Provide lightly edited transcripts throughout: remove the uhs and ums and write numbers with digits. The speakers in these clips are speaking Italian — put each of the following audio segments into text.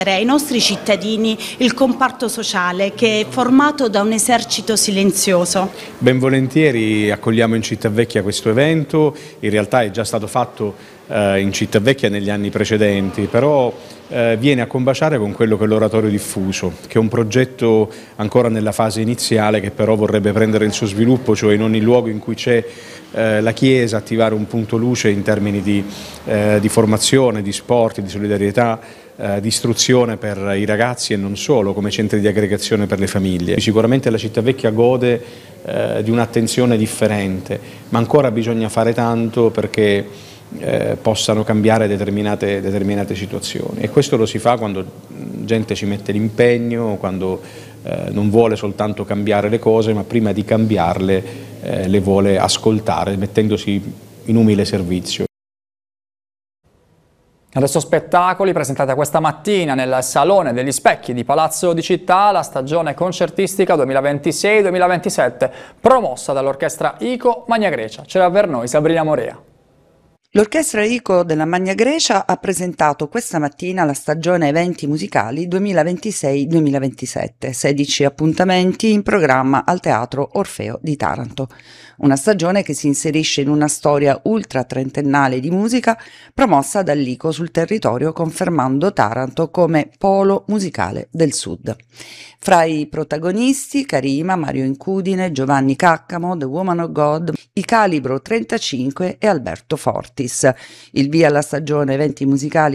ai nostri cittadini il comparto sociale che è formato da un esercito silenzioso. Ben volentieri accogliamo in Cittavecchia questo evento, in realtà è già stato fatto in Cittavecchia negli anni precedenti, però viene a combaciare con quello che è l'oratorio diffuso, che è un progetto ancora nella fase iniziale che però vorrebbe prendere il suo sviluppo, cioè in ogni luogo in cui c'è la Chiesa attivare un punto luce in termini di formazione, di sport, di solidarietà, di istruzione per i ragazzi e non solo, come centri di aggregazione per le famiglie. Sicuramente la Cittavecchia gode di un'attenzione differente, ma ancora bisogna fare tanto perché possano cambiare determinate situazioni, e questo lo si fa quando gente ci mette l'impegno, quando non vuole soltanto cambiare le cose, ma prima di cambiarle le vuole ascoltare, mettendosi in umile servizio. Adesso spettacoli presentati questa mattina nel Salone degli Specchi di Palazzo di Città, la stagione concertistica 2026-2027, promossa dall'orchestra ICO Magna Grecia. C'era per noi Sabrina Morea. L'orchestra ICO della Magna Grecia ha presentato questa mattina la stagione eventi musicali 2026-2027, 16 appuntamenti in programma al Teatro Orfeo di Taranto. Una stagione che si inserisce in una storia ultra trentennale di musica promossa dall'ICO sul territorio, confermando Taranto come polo musicale del Sud. Fra i protagonisti Karima, Mario Incudine, Giovanni Caccamo, The Woman of God, i Calibro 35 e Alberto Fortis. Il via alla stagione eventi musicali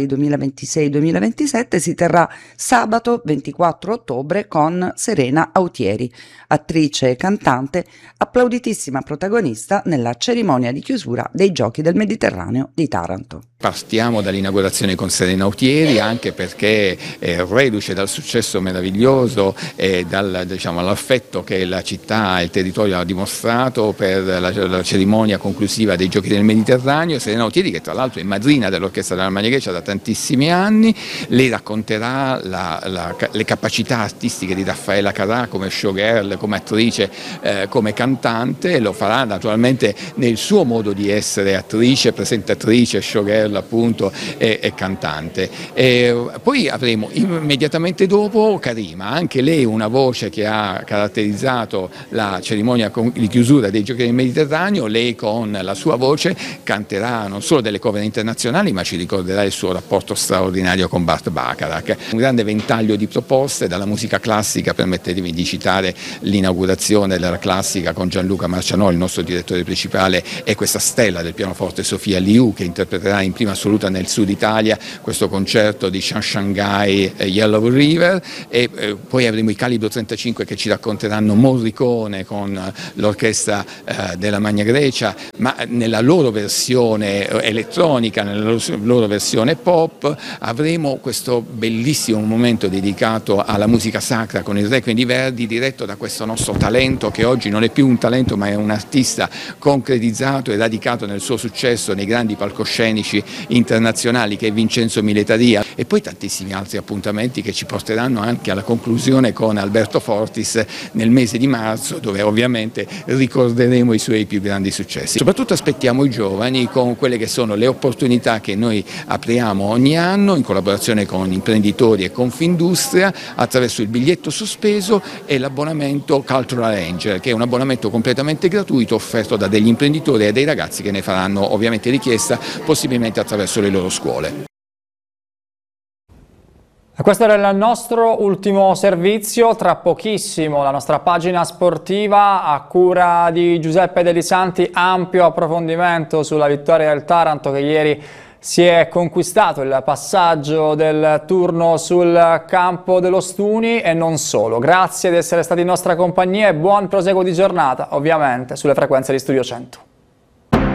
2026-2027 si terrà sabato 24 ottobre con Serena Autieri, attrice e cantante, applauditissima protagonista nella cerimonia di chiusura dei Giochi del Mediterraneo di Taranto. Partiamo dall'inaugurazione con Serena Autieri, anche perché reduce dal successo meraviglioso e dall'affetto che la città e il territorio ha dimostrato per la cerimonia conclusiva dei Giochi del Mediterraneo. Serena Autieri, che tra l'altro è madrina dell'Orchestra della Magna Grecia da tantissimi anni, le racconterà le capacità artistiche di Raffaella Carrà come showgirl, come attrice, come cantante, e lo farà naturalmente nel suo modo di essere attrice, presentatrice, showgirl appunto e cantante. Poi avremo immediatamente dopo Karima, anche lei una voce che ha caratterizzato la cerimonia di chiusura dei Giochi del Mediterraneo. Lei con la sua voce canterà non solo delle cover internazionali, ma ci ricorderà il suo rapporto straordinario con Burt Bacharach. Un grande ventaglio di proposte, dalla musica classica, permettetemi di citare l'inaugurazione della classica con Gianluca Marcianò, il nostro direttore principale, e questa stella del pianoforte Sofia Liu, che interpreterà in prima assoluta nel sud Italia questo concerto di Shanghai Yellow River, e poi avremo i Calibro 35 che ci racconteranno Morricone con l'orchestra della Magna Grecia, ma nella loro versione elettronica, nella loro versione pop. Avremo questo bellissimo momento dedicato alla musica sacra con il Requiem di Verdi, diretto da questo nostro talento, che oggi non è più un talento ma è un artista concretizzato e radicato nel suo successo nei grandi palcoscenici internazionali, che è Vincenzo Miletaria, e poi tantissimi altri appuntamenti che ci porteranno anche alla conclusione con Alberto Fortis nel mese di marzo, dove ovviamente ricorderemo i suoi più grandi successi. Soprattutto aspettiamo i giovani con quelle che sono le opportunità che noi apriamo ogni anno in collaborazione con imprenditori e Confindustria, attraverso il biglietto sospeso e l'abbonamento Cultural Angel, che è un abbonamento completamente gratuito offerto da degli imprenditori e dei ragazzi che ne faranno ovviamente richiesta, possibilmente attraverso le loro scuole. Questo era il nostro ultimo servizio. Tra pochissimo la nostra pagina sportiva a cura di Giuseppe Delisanti, ampio approfondimento sulla vittoria del Taranto, che ieri si è conquistato il passaggio del turno sul campo dello Stuni, e non solo. Grazie di essere stati in nostra compagnia e buon proseguo di giornata, ovviamente sulle frequenze di Studio 100.